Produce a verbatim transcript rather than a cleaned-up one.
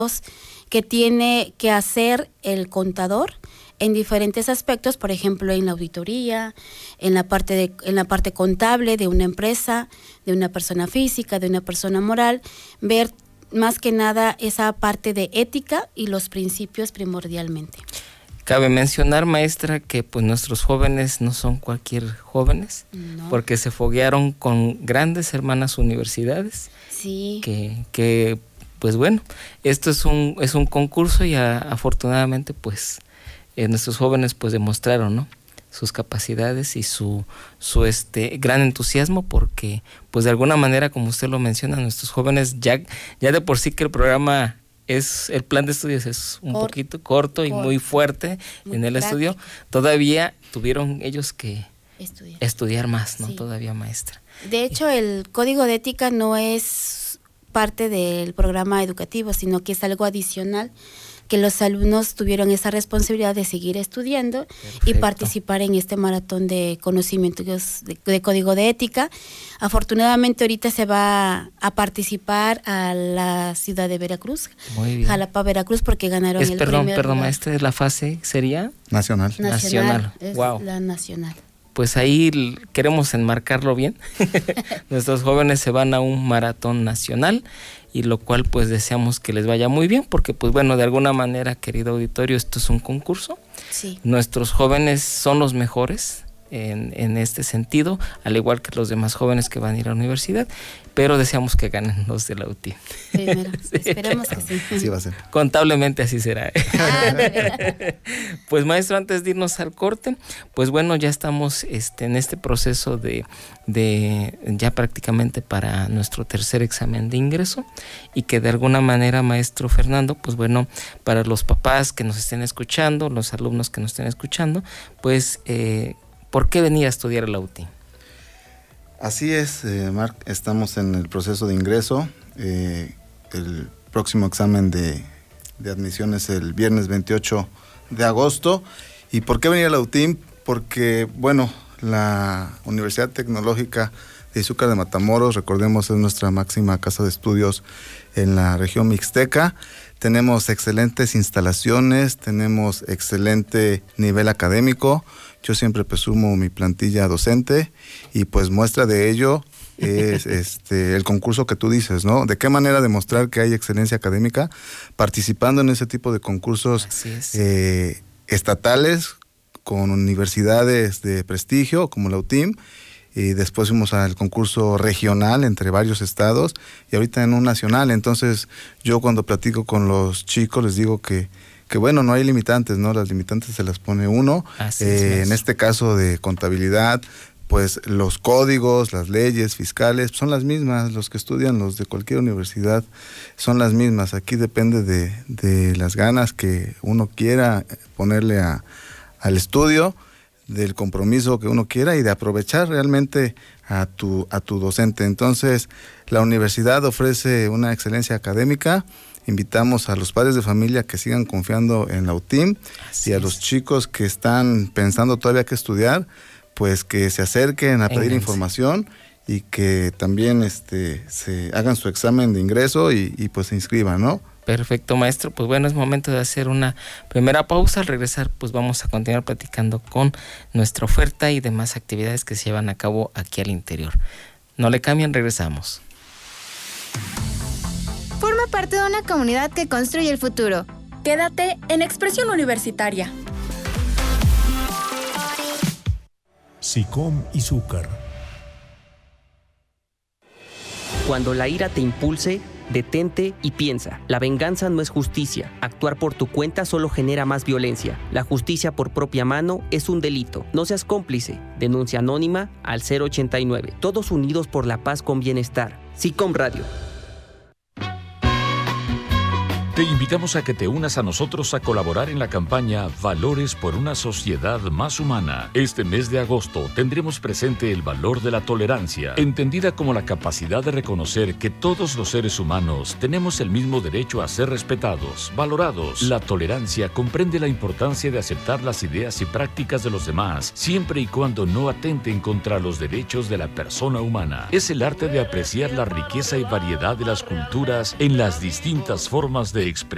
que tiene que hacer el contador en diferentes aspectos, por ejemplo, en la auditoría, en la parte de, en la parte contable de una empresa, de una persona física, de una persona moral, ver más que nada esa parte de ética y los principios primordialmente. Cabe mencionar, maestra, que pues nuestros jóvenes no son cualquier jóvenes, no. Porque se foguearon con grandes hermanas universidades. Sí. Que, que pues bueno, esto es un, es un concurso y a, afortunadamente pues eh, nuestros jóvenes pues demostraron, ¿no?, sus capacidades y su, su este gran entusiasmo, porque pues de alguna manera, como usted lo menciona, nuestros jóvenes ya, ya de por sí que el programa es, el plan de estudios es un Cort, poquito corto y corto, muy fuerte muy en el práctico. Estudio, todavía tuvieron ellos que estudiar, estudiar más, ¿no? Sí. Todavía, maestra. De hecho, el código de ética no es parte del programa educativo, sino que es algo adicional, que los alumnos tuvieron esa responsabilidad de seguir estudiando. Perfecto. Y participar en este maratón de conocimientos de, de código de ética. Afortunadamente ahorita se va a participar a la ciudad de Veracruz, muy bien. Jalapa, Veracruz, porque ganaron es, el perdón, primer perdón, lugar. maestra, ¿la fase sería? Nacional. Nacional, Nacional. es Wow. La nacional. Pues ahí queremos enmarcarlo bien. Nuestros jóvenes se van a un maratón nacional, y lo cual pues deseamos que les vaya muy bien, porque pues bueno, de alguna manera, querido auditorio, esto es un concurso. Sí. Nuestros jóvenes son los mejores en, en este sentido, al igual que los demás jóvenes que van a ir a la universidad, pero deseamos que ganen los de la U T I. Primero, sí. Esperemos que sí. Sí va a ser. Contablemente así será. Ah, pues maestro, antes de irnos al corte, pues bueno, ya estamos este, en este proceso de, de ya prácticamente para nuestro tercer examen de ingreso, y que de alguna manera, maestro Fernando, pues bueno, para los papás que nos estén escuchando, los alumnos que nos estén escuchando, pues eh, ¿por qué venir a estudiar a la U T I? Así es, eh, Marc, estamos en el proceso de ingreso. Eh, el próximo examen de, de admisión es el viernes veintiocho de agosto. ¿Y por qué venir a la U T I M? Porque, bueno, la Universidad Tecnológica de Izúcar de Matamoros, recordemos, es nuestra máxima casa de estudios en la región mixteca. Tenemos excelentes instalaciones, tenemos excelente nivel académico. Yo siempre presumo mi plantilla docente, y pues muestra de ello es este el concurso que tú dices, ¿no? ¿De qué manera demostrar que hay excelencia académica? Participando en ese tipo de concursos eh, estatales con universidades de prestigio como la U T I M, y después fuimos al concurso regional entre varios estados, y ahorita en un nacional. Entonces yo cuando platico con los chicos les digo que que bueno, no hay limitantes, ¿no? Las limitantes se las pone uno. Así eh, es, en este caso de contabilidad, pues los códigos, las leyes fiscales son las mismas. Los que estudian los de cualquier universidad son las mismas. Aquí depende de, de las ganas que uno quiera ponerle a, al estudio, del compromiso que uno quiera y de aprovechar realmente a tu, a tu docente. Entonces, la universidad ofrece una excelencia académica. Invitamos a los padres de familia que sigan confiando en la U T I M. Así y a es. Los chicos que están pensando todavía que estudiar, pues que se acerquen a pedir Enganse. información, y que también este se hagan su examen de ingreso y, y pues se inscriban, ¿no? Perfecto, maestro. Pues bueno, es momento de hacer una primera pausa. Al regresar, pues vamos a continuar platicando con nuestra oferta y demás actividades que se llevan a cabo aquí al interior. No le cambien, regresamos. Forma parte de una comunidad que construye el futuro. Quédate en Expresión Universitaria. SICOM Izúcar. Cuando la ira te impulse, detente y piensa. La venganza no es justicia. Actuar por tu cuenta solo genera más violencia. La justicia por propia mano es un delito. No seas cómplice. Denuncia anónima al cero ochenta y nueve. Todos unidos por la paz con bienestar. SICOM Radio. Te invitamos a que te unas a nosotros a colaborar en la campaña Valores por una sociedad más humana. Este mes de agosto tendremos presente el valor de la tolerancia, entendida como la capacidad de reconocer que todos los seres humanos tenemos el mismo derecho a ser respetados, valorados. La tolerancia comprende la importancia de aceptar las ideas y prácticas de los demás, siempre y cuando no atenten contra los derechos de la persona humana. Es el arte de apreciar la riqueza y variedad de las culturas en las distintas formas de expresión